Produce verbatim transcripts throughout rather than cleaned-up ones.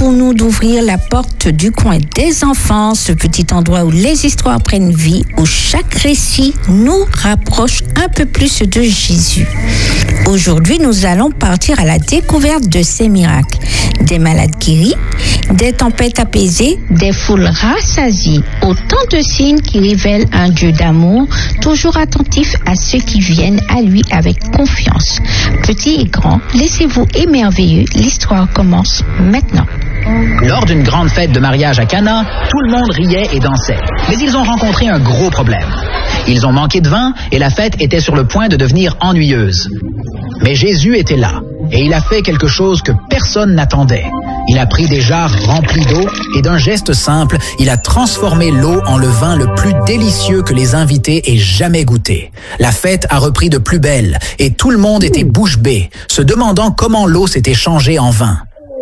pour nous d'ouvrir la porte du coin des enfants, ce petit endroit où les histoires prennent vie, où chaque récit nous rapproche un peu plus de Jésus. Aujourd'hui, nous allons partir à la découverte de ces miracles. Des malades guéris, des tempêtes apaisées, des foules rassasiées. Autant de signes qui révèlent un Dieu d'amour, toujours attentif à ceux qui viennent à lui avec confiance. Petits et grands, laissez-vous émerveiller. L'histoire commence maintenant. Lors d'une grande fête de mariage à Cana, tout le monde riait et dansait. Mais ils ont rencontré un gros problème. Ils ont manqué de vin et la fête était sur le point de devenir ennuyeuse. Mais Jésus était là et il a fait quelque chose que personne n'attendait. Il a pris des jarres remplies d'eau et d'un geste simple, il a transformé l'eau en le vin le plus délicieux que les invités aient jamais goûté. La fête a repris de plus belle et tout le monde était bouche bée, se demandant comment l'eau s'était changée en vin.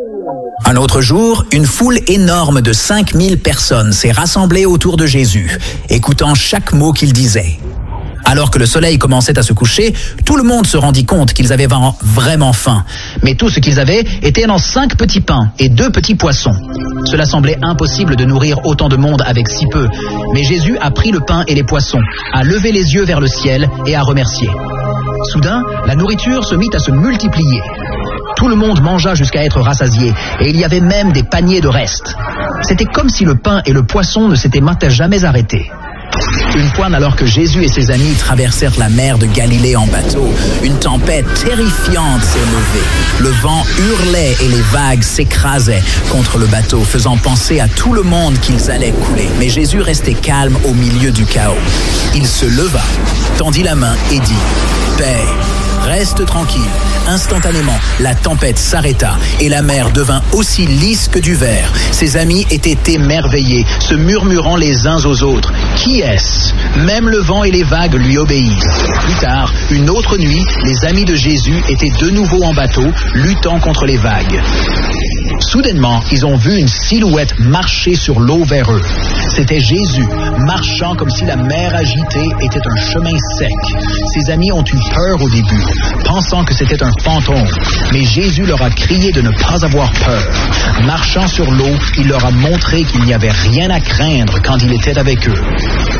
Un autre jour, une foule énorme de cinq mille personnes s'est rassemblée autour de Jésus, écoutant chaque mot qu'il disait. Alors que le soleil commençait à se coucher, tout le monde se rendit compte qu'ils avaient vraiment faim. Mais tout ce qu'ils avaient était dans cinq petits pains et deux petits poissons. Cela semblait impossible de nourrir autant de monde avec si peu. Mais Jésus a pris le pain et les poissons, a levé les yeux vers le ciel et a remercié. Soudain, la nourriture se mit à se multiplier. Tout le monde mangea jusqu'à être rassasié, et il y avait même des paniers de restes. C'était comme si le pain et le poisson ne s'étaient jamais arrêtés. Une fois, alors que Jésus et ses amis traversèrent la mer de Galilée en bateau, une tempête terrifiante s'est levée. Le vent hurlait et les vagues s'écrasaient contre le bateau, faisant penser à tout le monde qu'ils allaient couler. Mais Jésus restait calme au milieu du chaos. Il se leva, tendit la main et dit « Paix ». Reste tranquille. Instantanément, la tempête s'arrêta et la mer devint aussi lisse que du verre. Ses amis étaient émerveillés, se murmurant les uns aux autres. Qui est-ce? Même le vent et les vagues lui obéissent. Plus tard, une autre nuit, les amis de Jésus étaient de nouveau en bateau, luttant contre les vagues. Soudainement, ils ont vu une silhouette marcher sur l'eau vers eux. C'était Jésus, marchant comme si la mer agitée était un chemin sec. Ses amis ont eu peur au début, pensant que c'était un fantôme. Mais Jésus leur a crié de ne pas avoir peur. Marchant sur l'eau, il leur a montré qu'il n'y avait rien à craindre quand il était avec eux.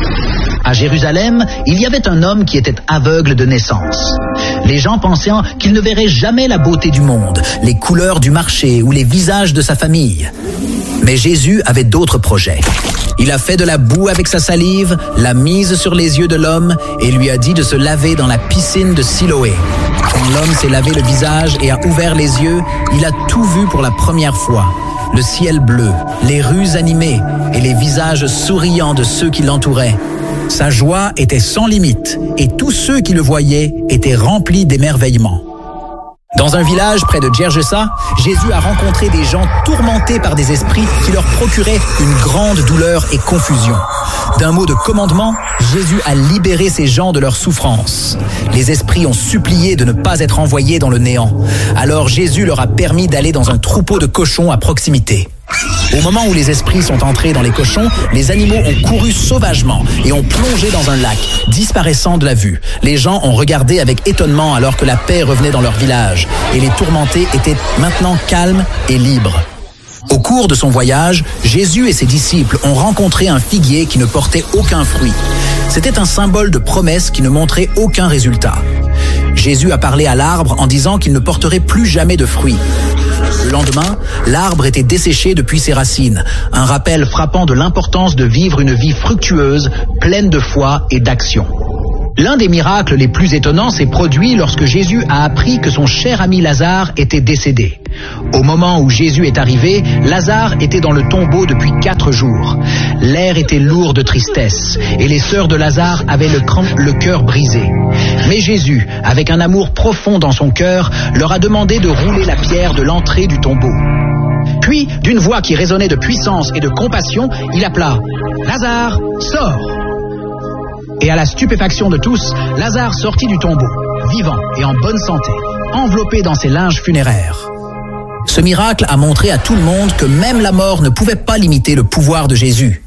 À Jérusalem, il y avait un homme qui était aveugle de naissance. Les gens pensaient qu'il ne verrait jamais la beauté du monde, les couleurs du marché ou les visages de sa famille. Mais Jésus avait d'autres projets. Il a fait de la boue avec sa salive, l'a mise sur les yeux de l'homme et lui a dit de se laver dans la piscine de Siloé. Quand l'homme s'est lavé le visage et a ouvert les yeux, il a tout vu pour la première fois. Le ciel bleu, les rues animées et les visages souriants de ceux qui l'entouraient. Sa joie était sans limite et tous ceux qui le voyaient étaient remplis d'émerveillement. Dans un village près de Gergesa, Jésus a rencontré des gens tourmentés par des esprits qui leur procuraient une grande douleur et confusion. D'un mot de commandement, Jésus a libéré ces gens de leur souffrance. Les esprits ont supplié de ne pas être envoyés dans le néant. Alors Jésus leur a permis d'aller dans un troupeau de cochons à proximité. Au moment où les esprits sont entrés dans les cochons, les animaux ont couru sauvagement et ont plongé dans un lac, disparaissant de la vue. Les gens ont regardé avec étonnement alors que la paix revenait dans leur village et les tourmentés étaient maintenant calmes et libres. Au cours de son voyage, Jésus et ses disciples ont rencontré un figuier qui ne portait aucun fruit. C'était un symbole de promesse qui ne montrait aucun résultat. Jésus a parlé à l'arbre en disant qu'il ne porterait plus jamais de fruits. Le lendemain, l'arbre était desséché depuis ses racines, un rappel frappant de l'importance de vivre une vie fructueuse, pleine de foi et d'action. L'un des miracles les plus étonnants s'est produit lorsque Jésus a appris que son cher ami Lazare était décédé. Au moment où Jésus est arrivé, Lazare était dans le tombeau depuis quatre jours. L'air était lourd de tristesse et les sœurs de Lazare avaient le, le cœur brisé. Mais Jésus, avec un amour profond dans son cœur, leur a demandé de rouler la pierre de l'entrée du tombeau. Puis, d'une voix qui résonnait de puissance et de compassion, il appela « Lazare, sors !» Et à la stupéfaction de tous, Lazare sortit du tombeau, vivant et en bonne santé, enveloppé dans ses linges funéraires. Ce miracle a montré à tout le monde que même la mort ne pouvait pas limiter le pouvoir de Jésus.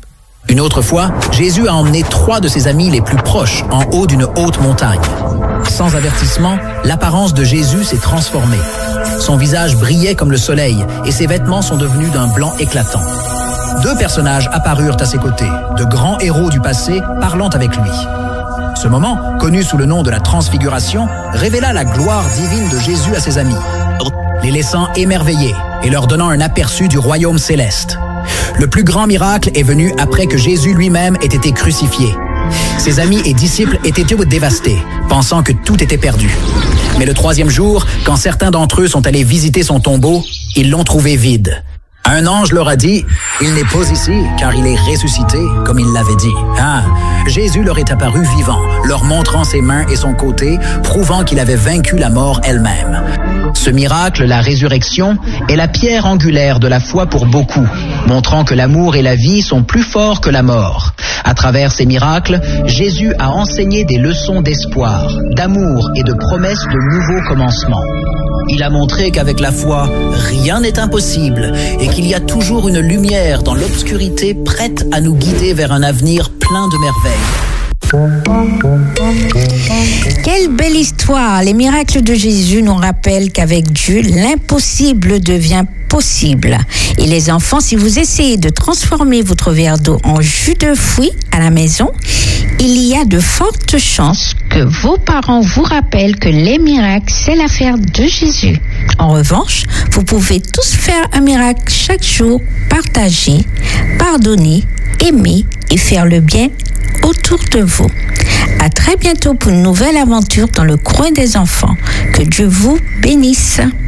Une autre fois, Jésus a emmené trois de ses amis les plus proches en haut d'une haute montagne. Sans avertissement, l'apparence de Jésus s'est transformée. Son visage brillait comme le soleil et ses vêtements sont devenus d'un blanc éclatant. Deux personnages apparurent à ses côtés, de grands héros du passé parlant avec lui. Ce moment, connu sous le nom de la Transfiguration, révéla la gloire divine de Jésus à ses amis, les laissant émerveillés et leur donnant un aperçu du royaume céleste. Le plus grand miracle est venu après que Jésus lui-même ait été crucifié. Ses amis et disciples étaient dévastés, pensant que tout était perdu. Mais le troisième jour, quand certains d'entre eux sont allés visiter son tombeau, ils l'ont trouvé vide. Un ange leur a dit, « Il n'est pas ici, car il est ressuscité, comme il l'avait dit. » Ah, Jésus leur est apparu vivant, leur montrant ses mains et son côté, prouvant qu'il avait vaincu la mort elle-même. Ce miracle, la résurrection, est la pierre angulaire de la foi pour beaucoup, montrant que l'amour et la vie sont plus forts que la mort. À travers ces miracles, Jésus a enseigné des leçons d'espoir, d'amour et de promesses de nouveaux commencements. Il a montré qu'avec la foi, rien n'est impossible et qu'il y a toujours une lumière dans l'obscurité prête à nous guider vers un avenir plein de merveilles. Quelle belle histoire! Les miracles de Jésus nous rappellent qu'avec Dieu, l'impossible devient possible. Et les enfants, si vous essayez de transformer votre verre d'eau en jus de fruits à la maison, il y a de fortes chances que vos parents vous rappellent que les miracles, c'est l'affaire de Jésus. En revanche, vous pouvez tous faire un miracle chaque jour, partager, pardonner, aimer et faire le bien autour de vous. À très bientôt pour une nouvelle aventure dans le coin des enfants. Que Dieu vous bénisse.